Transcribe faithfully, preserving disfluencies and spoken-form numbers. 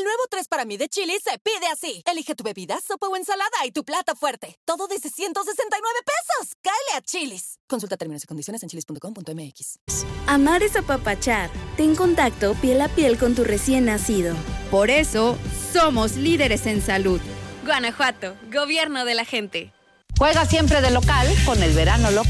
El nuevo tres para mí de Chili's se pide así. Elige tu bebida, sopa o ensalada y tu plato fuerte. Todo desde ciento sesenta y nueve pesos. ¡Cáele a Chili's! Consulta términos y condiciones en chilis punto com punto m x. Amar es apapachar. Ten contacto piel a piel con tu recién nacido. Por eso, somos líderes en salud. Guanajuato, gobierno de la gente. Juega siempre de local con el verano local.